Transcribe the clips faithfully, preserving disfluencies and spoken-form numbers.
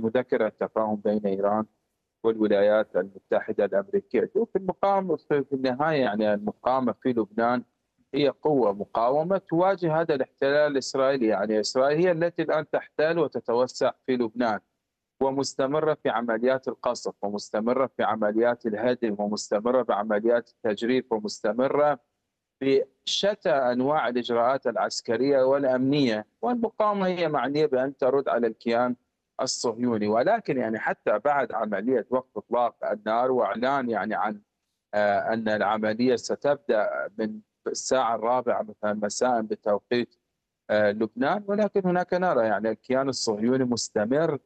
مذكرة تفاهم بين إيران والولايات المتحدة الأمريكية. وفي المقام في النهاية يعني المقاومة في لبنان هي قوة مقاومة تواجه هذا الاحتلال الإسرائيلي. يعني إسرائيل هي التي الآن تحتل وتتوسع في لبنان، ومستمرة في عمليات القصف، ومستمرة في عمليات الهدم، ومستمرة بعمليات التجريف، ومستمرة بشتى أنواع الإجراءات العسكرية والأمنية. والمقاومة هي معنية بأن ترد على الكيان الصهيوني. ولكن يعني حتى بعد عملية وقف إطلاق النار وإعلان يعني عن آه، أن العملية ستبدأ من الساعة الرابعة مثلا مساء بتوقيت آه، لبنان، ولكن هناك نرى يعني الكيان الصهيوني مستمر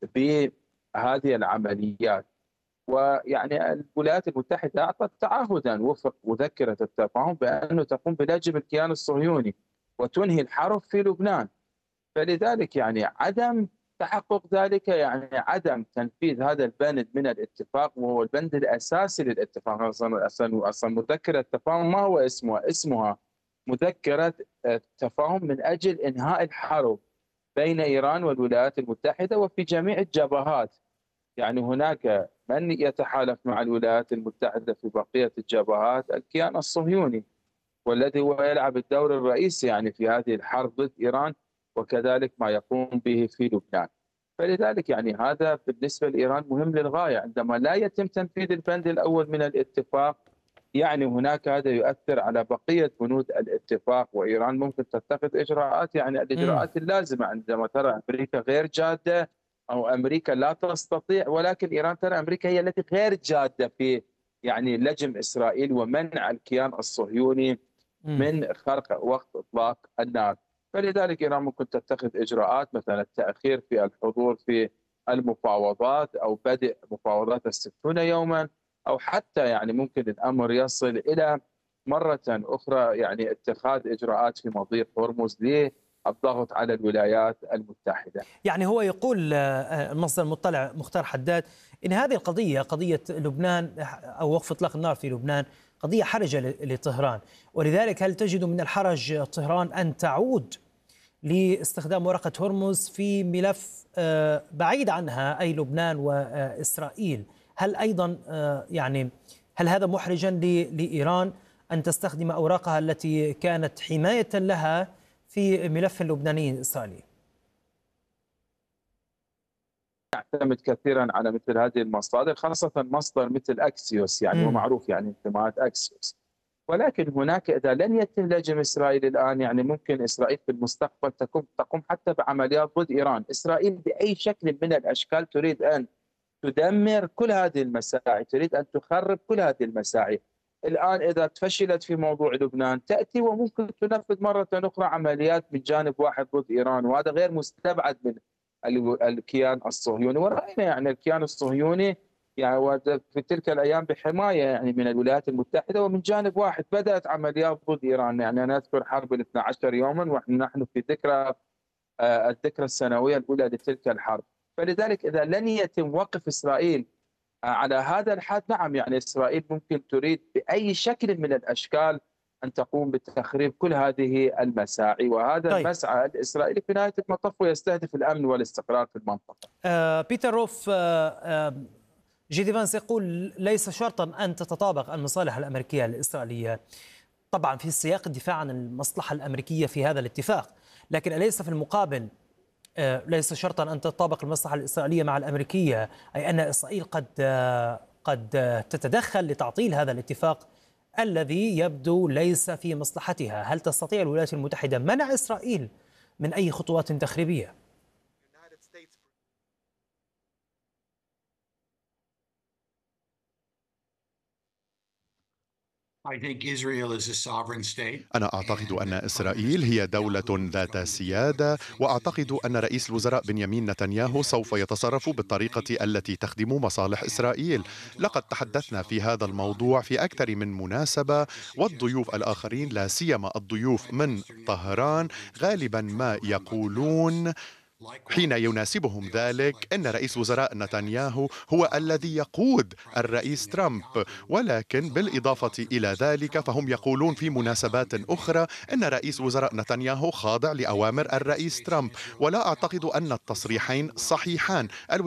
بهذه العمليات. ويعني الولايات المتحدة أعطت تعهدا وفق مذكرة التفاهم بأنه تقوم بلجم الكيان الصهيوني وتنهي الحرب في لبنان. فلذلك يعني عدم تحقق ذلك يعني عدم تنفيذ هذا البند من الاتفاق، وهو البند الأساسي للاتفاق. أصلا أصلا أصلا مذكرة التفاهم ما هو اسمها؟ اسمها مذكرة التفاهم من أجل إنهاء الحرب بين إيران والولايات المتحدة وفي جميع الجبهات. يعني هناك من يتحالف مع الولايات المتحدة في بقية الجبهات الكيان الصهيوني، والذي هو يلعب الدور الرئيسي يعني في هذه الحرب ضد إيران، وكذلك ما يقوم به في لبنان. فلذلك يعني هذا بالنسبة لإيران مهم للغاية. عندما لا يتم تنفيذ البند الأول من الاتفاق يعني هناك هذا يؤثر على بقية بنود الاتفاق، وإيران ممكن تتخذ إجراءات يعني مم. الإجراءات اللازمة عندما ترى أمريكا غير جادة أو أمريكا لا تستطيع. ولكن إيران ترى أمريكا هي التي غير جادة في يعني لجم إسرائيل ومنع الكيان الصهيوني مم. من خرق وقت إطلاق النار. فلذلك إيران ممكن تتخذ إجراءات مثلا التأخير في الحضور في المفاوضات أو بدء مفاوضات الستون يوما، أو حتى يعني ممكن الأمر يصل إلى مرة أخرى يعني اتخاذ إجراءات في مضيق هرمز للضغط على الولايات المتحدة. يعني هو يقول آه، المصدر المطلع مختار حداد إن هذه القضية قضية لبنان أو وقف إطلاق النار في لبنان قضية حرجة ل- لطهران، ولذلك هل تجد من الحرج طهران أن تعود لاستخدام ورقة هرمز في ملف آه، بعيد عنها أي لبنان وإسرائيل؟ هل أيضا آه، يعني هل هذا محرجا ل- لإيران أن تستخدم أوراقها التي كانت حماية لها في ملف لبناني إسرائيلي؟ تعتمد كثيرا على مثل هذه المصادر، خاصة مصدر مثل أكسيوس يعني مم. ومعروف يعني انتماءات أكسيوس. ولكن هناك إذا لن يتم لجم إسرائيل الآن يعني ممكن إسرائيل في المستقبل تقوم تقوم حتى بعمليات ضد إيران. إسرائيل بأي شكل من الأشكال تريد أن تدمر كل هذه المساعي، تريد أن تخرب كل هذه المساعي. الآن إذا فشلت في موضوع لبنان تأتي وممكن تنفذ مرة أخرى عمليات من جانب واحد ضد إيران، وهذا غير مستبعد من ال- الكيان الصهيوني. ورأينا يعني الكيان الصهيوني يعني ود- في تلك الأيام بحماية يعني من الولايات المتحدة، ومن جانب واحد بدأت عمليات ضد إيران. يعني أنا أذكر حرب ال اثني عشر يوما ونحن في ذكرى آه، الذكرى السنوية الأولى لتلك الحرب. فلذلك إذا لن يتم وقف إسرائيل آه، على هذا الحد، نعم يعني إسرائيل ممكن تريد بأي شكل من الأشكال أن تقوم بتخريب كل هذه المساعي. وهذا طيب المسعى الإسرائيلي في نهاية المطاف يستهدف الأمن والاستقرار في المنطقة. آه بيتر روف، آه آه جيدي فانس يقول ليس شرطا أن تتطابق المصالح الأمريكية الإسرائيلية، طبعا في سياق الدفاع عن المصلحة الأمريكية في هذا الاتفاق، لكن أليس في المقابل آه ليس شرطا أن تتطابق المصلحة الإسرائيلية مع الأمريكية، أي أن إسرائيل قد آه قد آه تتدخل لتعطيل هذا الاتفاق الذي يبدو ليس في مصلحتها؟ هل تستطيع الولايات المتحدة منع إسرائيل من أي خطوات تخريبية؟ أنا أعتقد أن إسرائيل هي دولة ذات سيادة، وأعتقد أن رئيس الوزراء بنيامين نتنياهو سوف يتصرف بالطريقة التي تخدم مصالح إسرائيل. لقد تحدثنا في هذا الموضوع في أكثر من مناسبة، والضيوف الآخرين لا سيما الضيوف من طهران غالبا ما يقولون حين يناسبهم ذلك أن رئيس وزراء نتنياهو هو الذي يقود الرئيس ترامب، ولكن بالإضافة إلى ذلك فهم يقولون في مناسبات أخرى أن رئيس وزراء نتنياهو خاضع لأوامر الرئيس ترامب، ولا أعتقد أن التصريحين صحيحان.